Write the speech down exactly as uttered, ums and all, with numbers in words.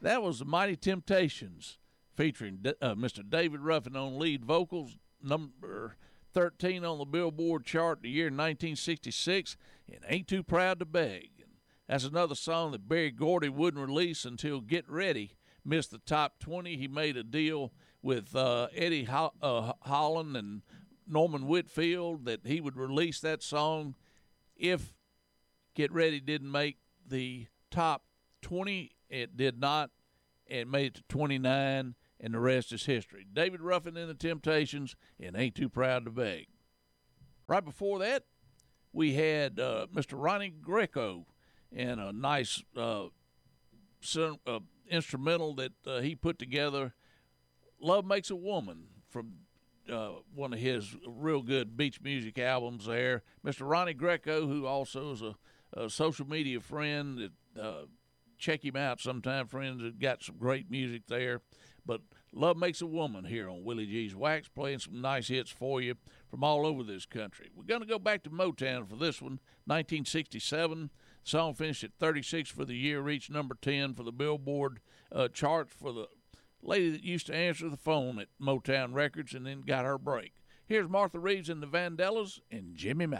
That was the Mighty Temptations featuring uh, Mister David Ruffin on lead vocals, number thirteen on the Billboard chart in the year nineteen sixty-six, and Ain't Too Proud to Beg. And that's another song that Berry Gordy wouldn't release until Get Ready missed the top twenty. He made a deal with uh, Eddie Ho- uh, Holland and Norman Whitfield that he would release that song if Get Ready didn't make the top twenty. It did not. It made it to twenty-nine, and the rest is history. David Ruffin and the Temptations and Ain't Too Proud to Beg. Right before that, we had uh, Mister Ronnie Greco and a nice uh, son, uh, instrumental that uh, he put together, Love Makes a Woman, from uh, one of his real good beach music albums there. Mister Ronnie Greco, who also is a, a social media friend, that uh, check him out sometime, friends. Have got some great music there. But Love Makes a Woman here on Willie G's Wax, playing some nice hits for you from all over this country. We're going to go back to Motown for this one, nineteen sixty-seven. The song finished at thirty-six for the year, reached number ten for the Billboard uh, charts for the lady that used to answer the phone at Motown Records and then got her break. Here's Martha Reeves and the Vandellas and Jimmy Mack.